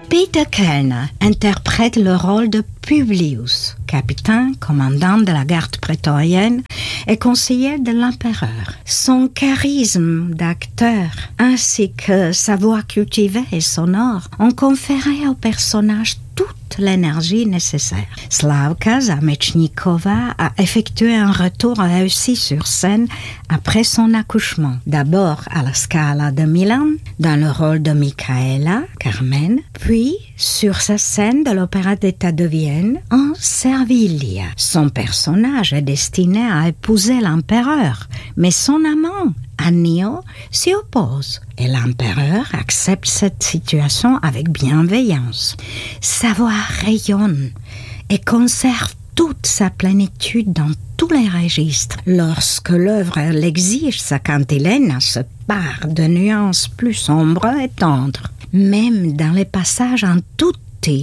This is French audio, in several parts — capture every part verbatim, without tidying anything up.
Peter Kellner interprète le rôle de Publius, capitaine, commandant de la garde prétorienne et conseiller de l'empereur. Son charisme d'acteur ainsi que sa voix cultivée et sonore ont conféré au personnage toute l'énergie nécessaire. Slavka Zamechnikova a effectué un retour réussi sur scène après son accouchement. D'abord à la Scala de Milan, dans le rôle de Michaela, Carmen, puis sur sa scène de l'Opéra d'État de Vienne en Servilia. Son personnage est destiné à épouser l'empereur, mais son amant, Annio, s'y oppose et l'empereur accepte cette situation avec bienveillance. Sa voix rayonne et conserve toute sa plénitude dans tous les registres. Lorsque l'œuvre l'exige, sa cantilène a ce part de nuances plus sombres et tendres. Même dans les passages en tout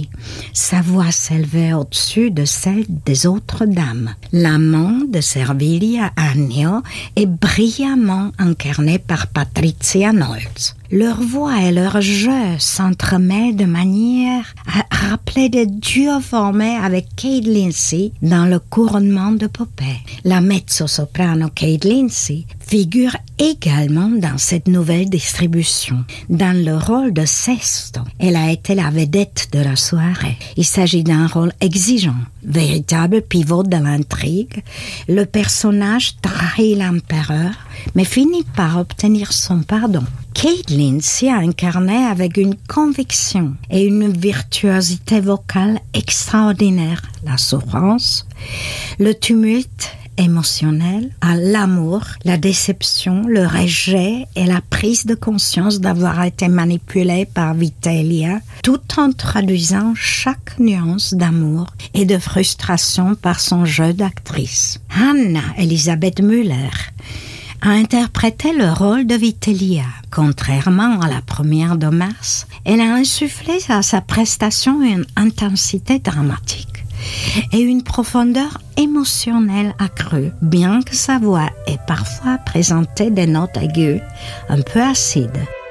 sa voix s'élevait au-dessus de celle des autres dames. L'amant de Servilia, Annio, est brillamment incarné par Patricia Nolz. Leur voix et leur jeu s'entremêlent de manière à rappeler des duos formés avec Kate Lindsay dans le couronnement de Popée. La mezzo-soprano Kate Lindsay figure également dans cette nouvelle distribution. Dans le rôle de Sesto, elle a été la vedette de la soirée. Il s'agit d'un rôle exigeant, véritable pivot de l'intrigue. Le personnage trahit l'empereur, mais finit par obtenir son pardon. Kate Lindsay a incarné avec une conviction et une virtuosité vocale extraordinaire la souffrance, le tumulte émotionnel, à l'amour, la déception, le rejet et la prise de conscience d'avoir été manipulée par Vitellia, tout en traduisant chaque nuance d'amour et de frustration par son jeu d'actrice. Anna Elisabeth Müller a interprété le rôle de Vitellia. Contrairement à la première de mars, elle a insufflé à sa prestation une intensité dramatique et une profondeur émotionnelle accrue, bien que sa voix ait parfois présenté des notes aiguës un peu acides.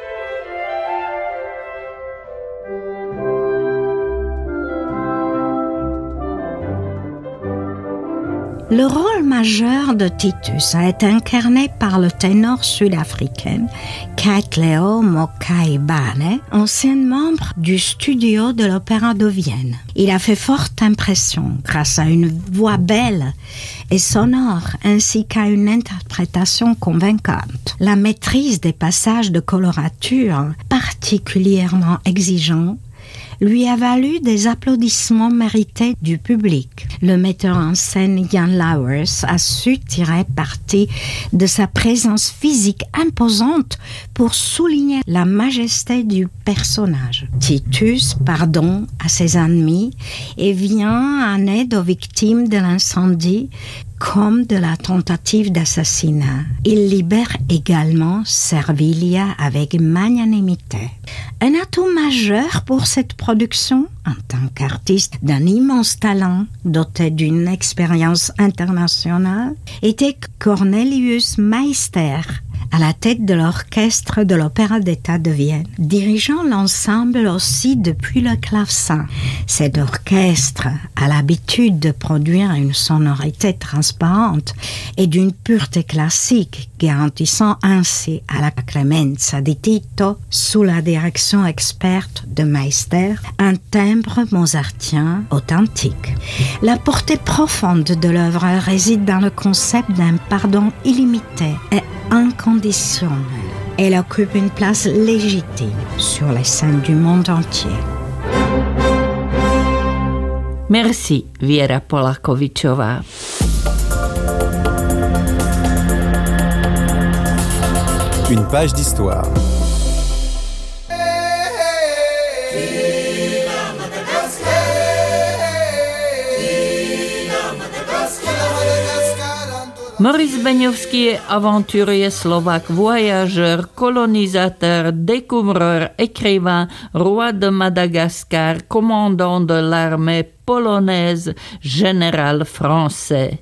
Le rôle majeur de Titus a été incarné par le ténor sud-africain Kaitleo Mokaibane, ancien membre du studio de l'Opéra de Vienne. Il a fait forte impression grâce à une voix belle et sonore ainsi qu'à une interprétation convaincante. La maîtrise des passages de colorature particulièrement exigeants lui a valu des applaudissements mérités du public. Le metteur en scène Jan Lauwers a su tirer parti de sa présence physique imposante pour souligner la majesté du personnage. Titus pardonne à ses ennemis et vient en aide aux victimes de l'incendie comme de la tentative d'assassinat. Il libère également Servilia avec magnanimité. Un atout majeur pour cette production, en tant qu'artiste d'un immense talent doté d'une expérience internationale, était Cornelius Meister, à la tête de l'orchestre de l'Opéra d'État de Vienne, dirigeant l'ensemble aussi depuis le clavecin. Cet orchestre a l'habitude de produire une sonorité transparente et d'une pureté classique, garantissant ainsi à la Clemenza di Tito, sous la direction experte de Meister, un timbre mozartien authentique. La portée profonde de l'œuvre réside dans le concept d'un pardon illimité et inconditionnel. Elle occupe une place légitime sur les scènes du monde entier. Merci, Viera Polakovičová. Une page d'histoire. Maurice Beňovský je aventurier Slovak, voyageur, colonisateur, découvreur, écrivain, roi de Madagascar, commandant de l'armée polonaise, général français.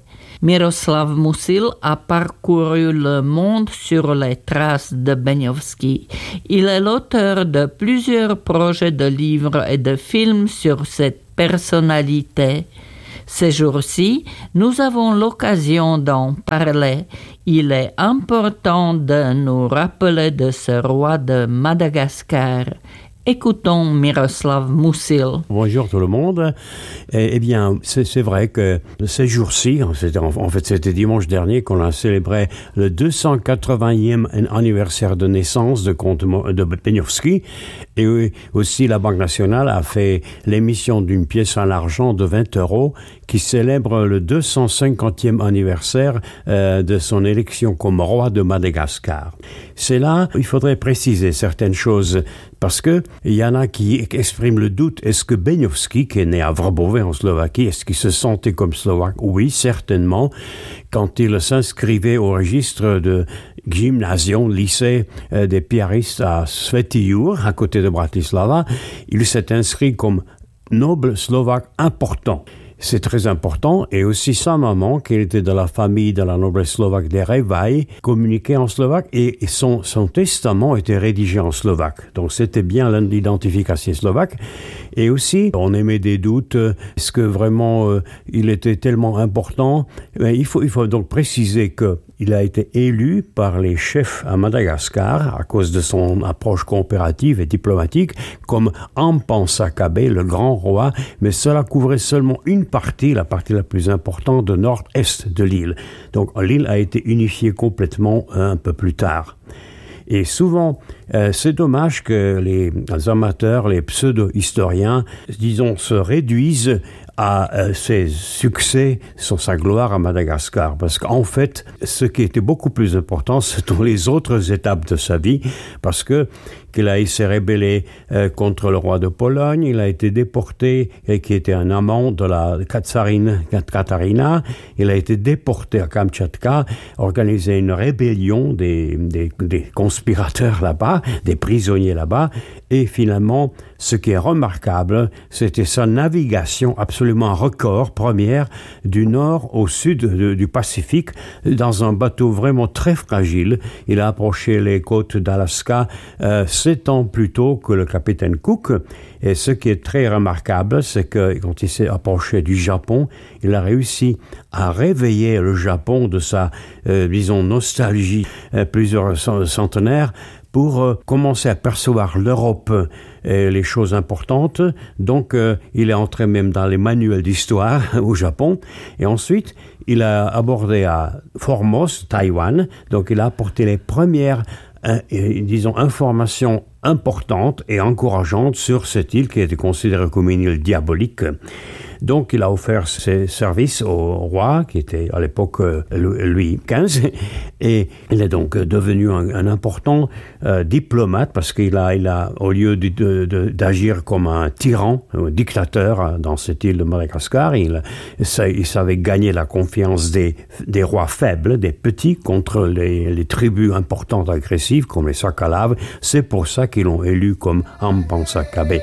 Miroslav Musil a parcouru le monde sur les traces de Beňovský. Il est l'auteur de plusieurs projets de livres et de films sur cette personnalité. Ces jours-ci, nous avons l'occasion d'en parler. Il est important de nous rappeler de ce roi de Madagascar. Écoutons Miroslav Musil. Bonjour tout le monde. Eh, eh bien, c'est, c'est vrai que ces jours-ci, c'était, en fait c'était dimanche dernier qu'on a célébré le deux cent quatre-vingtième anniversaire de naissance de comte de Beňovský, et aussi la Banque nationale a fait l'émission d'une pièce en argent de vingt euros qui célèbre le deux cent cinquantième anniversaire euh, de son élection comme roi de Madagascar. C'est là, il faudrait préciser certaines choses, parce que il y en a qui expriment le doute. Est-ce que Beňovský, qui est né à Vrbové en Slovaquie, est-ce qu'il se sentait comme Slovaque? Oui, certainement. Quand il s'inscrivait au registre de gymnasium, lycée euh, des piaristes à Svätý Jur, à côté de Bratislava, il s'est inscrit comme noble Slovaque important. C'est très important, et aussi sa maman, qui était de la famille de la noblesse slovaque des Revaj, communiquait en slovaque, et son, son testament était rédigé en slovaque. Donc c'était bien l'identification slovaque. Et aussi, on émet des doutes, est-ce que vraiment euh, il était tellement important? Mais il faut, il faut donc préciser que il a été élu par les chefs à Madagascar, à cause de son approche coopérative et diplomatique, comme Ampansa Kabé, le grand roi, mais cela couvrait seulement une partie, la partie la plus importante de nord-est de l'île. Donc l'île a été unifiée complètement un peu plus tard. Et souvent, euh, c'est dommage que les amateurs, les pseudo-historiens, disons, se réduisent à euh, ses succès sur sa gloire à Madagascar. Parce qu'en fait, ce qui était beaucoup plus important, ce sont les autres étapes de sa vie, parce que qu'il a s'est rébellé euh, contre le roi de Pologne, il a été déporté, et qui était un amant de la Katsarine, Katarina, il a été déporté à Kamtchatka, organisé une rébellion des, des, des conspirateurs là-bas, des prisonniers là-bas, et finalement, ce qui est remarquable, c'était sa navigation absolument record, première, du nord au sud de, du Pacifique, dans un bateau vraiment très fragile. Il a approché les côtes d'Alaska euh, sept ans plus tôt que le capitaine Cook. Et ce qui est très remarquable, c'est que quand il s'est approché du Japon, il a réussi à réveiller le Japon de sa, euh, disons, nostalgie euh, plusieurs centenaires, pour euh, commencer à percevoir l'Europe et les choses importantes. Donc, euh, il est entré même dans les manuels d'histoire au Japon. Et ensuite, il a abordé à Formos, Taïwan. Donc, il a apporté les premières, euh, disons, informations importantes et encourageantes sur cette île qui était considérée comme une île diabolique. Donc, il a offert ses services au roi, qui était à l'époque Louis quinze, et il est donc devenu un, un important euh, diplomate, parce qu'il a, il a, au lieu de, de, de, d'agir comme un tyran, un dictateur dans cette île de Madagascar, il, il savait gagner la confiance des, des rois faibles, des petits, contre les, les tribus importantes agressives, comme les Sakalaves. C'est pour ça qu'ils l'ont élu comme Ampansa Kabé.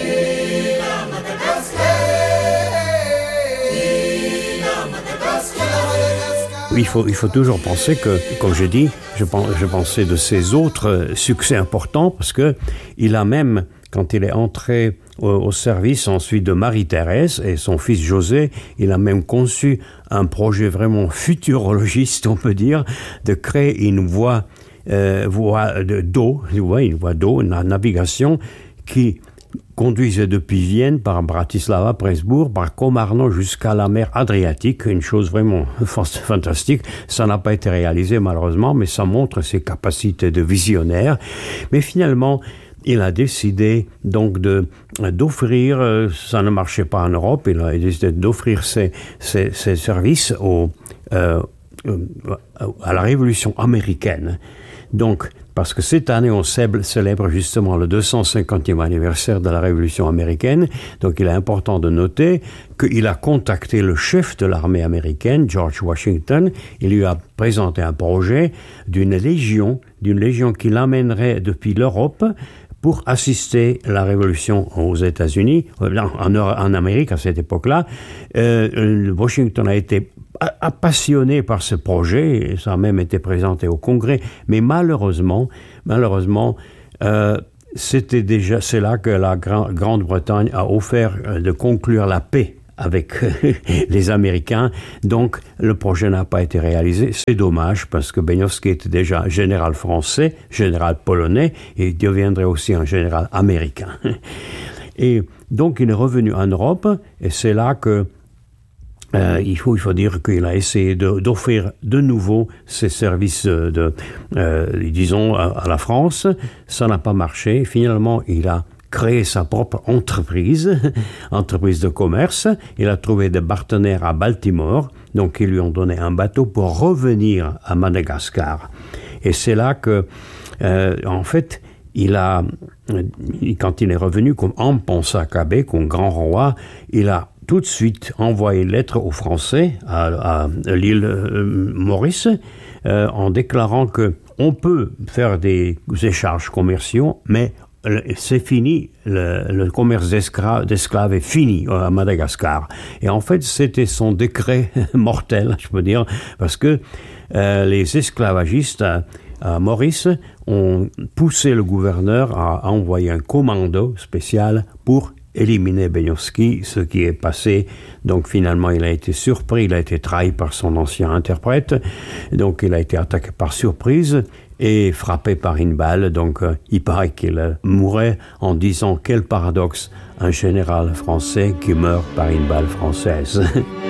Il faut, il faut toujours penser que, comme je dis, je, pense, je pensais de ses autres succès importants, parce que il a même, quand il est entré au, au service ensuite de Marie-Thérèse et son fils José, il a même conçu un projet vraiment futurologiste, on peut dire, de créer une voie, euh, voie de, d'eau, une voie d'eau, une navigation qui conduisait depuis Vienne par Bratislava, Pressbourg, par Komarno jusqu'à la mer Adriatique, une chose vraiment fantastique. Ça n'a pas été réalisé malheureusement, mais ça montre ses capacités de visionnaire. Mais finalement, il a décidé donc de, d'offrir, ça ne marchait pas en Europe, il a décidé d'offrir ses, ses, ses services au, euh, à la Révolution américaine. Donc, parce que cette année, on célèbre justement le deux cent cinquantième anniversaire de la Révolution américaine. Donc, il est important de noter qu'il a contacté le chef de l'armée américaine, George Washington. Il lui a présenté un projet d'une légion, d'une légion qui l'amènerait depuis l'Europe pour assister à la révolution aux États-Unis, en, en Amérique à cette époque-là. Euh, Washington a été passionné par ce projet, et ça a même été présenté au Congrès, mais malheureusement, malheureusement, euh, c'était déjà, c'est là que la Gra- Grande-Bretagne a offert de conclure la paix avec les Américains, donc le projet n'a pas été réalisé. C'est dommage parce que Beniowski était déjà général français, général polonais, et il deviendrait aussi un général américain. Et donc il est revenu en Europe, et c'est là que Euh, il, faut, il faut dire qu'il a essayé de, d'offrir de nouveau ses services de, de euh, disons, à, à la France. Ça n'a pas marché. Finalement, il a créé sa propre entreprise, entreprise de commerce. Il a trouvé des partenaires à Baltimore, donc ils lui ont donné un bateau pour revenir à Madagascar. Et c'est là que, euh, en fait, il a, quand il est revenu comme Amponsa Cabé, comme grand roi, il a tout de suite envoyé une lettre aux Français à, à l'île euh, Maurice euh, en déclarant que on peut faire des échanges commerciaux, mais c'est fini, le, le commerce d'esclaves, d'esclaves est fini à Madagascar. Et en fait, c'était son décret mortel, je peux dire, parce que euh, les esclavagistes à, à Maurice ont poussé le gouverneur à envoyer un commando spécial pour éliminer Beniowski, ce qui est passé. Donc finalement, il a été surpris, il a été trahi par son ancien interprète, donc il a été attaqué par surprise et frappé par une balle. Donc euh, il paraît qu'il euh, mourait en disant « Quel paradoxe, un général français qui meurt par une balle française ».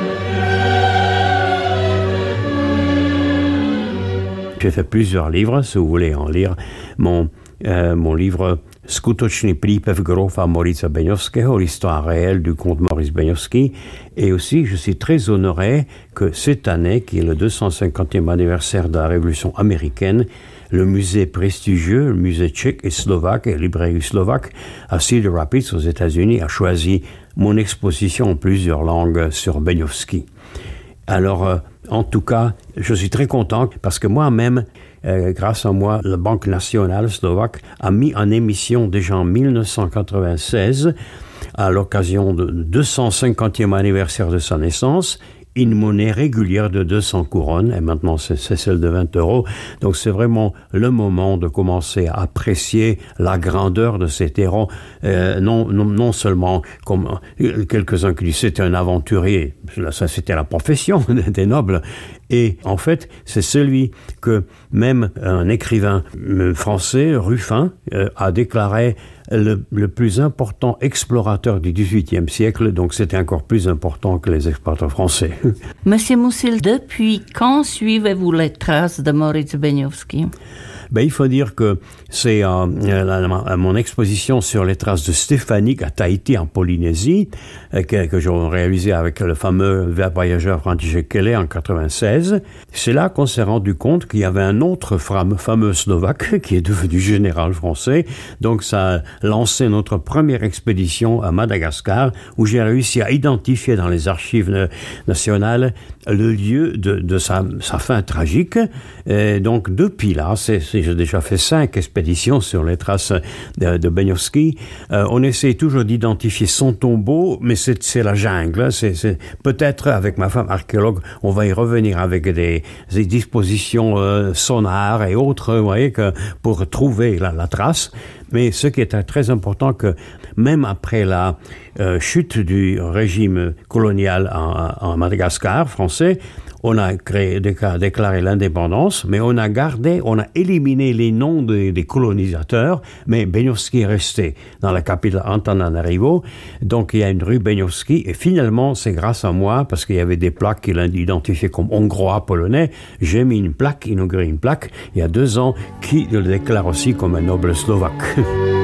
J'ai fait plusieurs livres, si vous voulez en lire. Mon, euh, mon livre « Skutočný príbeh grofa Morica Beniowskiego », l'histoire réelle du comte Maurice Beniowski. Et aussi, je suis très honoré que cette année, qui est le deux cent cinquantième anniversaire de la Révolution américaine, le musée prestigieux, le musée tchèque et slovaque, et librairie slovaque, à Cedar Rapids, aux États-Unis, a choisi mon exposition en plusieurs langues sur Beniowski. Alors, euh, en tout cas, je suis très content parce que moi-même, euh, grâce à moi, la Banque nationale slovaque a mis en émission déjà en dix-neuf cent quatre-vingt-seize, à l'occasion du deux cent cinquantième anniversaire de sa naissance, une monnaie régulière de deux cents couronnes, et maintenant c'est, c'est celle de vingt euros. Donc c'est vraiment le moment de commencer à apprécier la grandeur de cet héros, euh, non, non, non seulement comme quelques-uns qui disent c'était un aventurier, ça c'était la profession des nobles, et en fait c'est celui que même un écrivain français, Ruffin, euh, a déclaré Le, le plus important explorateur du dix-huitième siècle, donc c'était encore plus important que les explorateurs français. Monsieur Moussil, depuis quand suivez-vous les traces de Maurice Beniowski? Ben, il faut dire que c'est euh, la, la, mon exposition sur les traces de Stéphanique à Tahiti, en Polynésie, euh, que, que j'ai réalisé avec le fameux voyageur František Kelly en quatre-vingt-seize. C'est là qu'on s'est rendu compte qu'il y avait un autre fameux, fameux Slovaque qui est devenu général français. Donc ça a lancé notre première expédition à Madagascar, où j'ai réussi à identifier dans les archives nationales le lieu de, de sa, sa fin tragique. Et donc depuis là, c'est, c'est j'ai déjà fait cinq expéditions sur les traces de, de Beniowski. Euh, on essaie toujours d'identifier son tombeau, mais c'est, c'est la jungle. C'est, c'est, peut-être avec ma femme archéologue, on va y revenir avec des, des dispositions euh, sonars et autres, vous voyez, que pour trouver la, la trace. Mais ce qui est très important, que même après la euh, chute du régime colonial en, en Madagascar français, on a créé, déclaré l'indépendance, mais on a gardé, on a éliminé les noms des, des colonisateurs, mais Beniowski est resté dans la capitale Antananarivo, donc il y a une rue Beniowski, et finalement, c'est grâce à moi, parce qu'il y avait des plaques qu'il a identifiées comme hongrois, polonais, j'ai mis une plaque, inauguré une plaque, il y a deux ans, qui le déclare aussi comme un noble slovaque.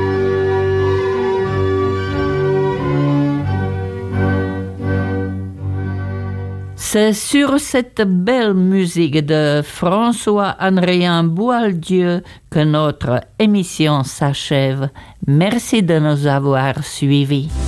C'est sur cette belle musique de François-Andrien Boieldieu que notre émission s'achève. Merci de nous avoir suivis.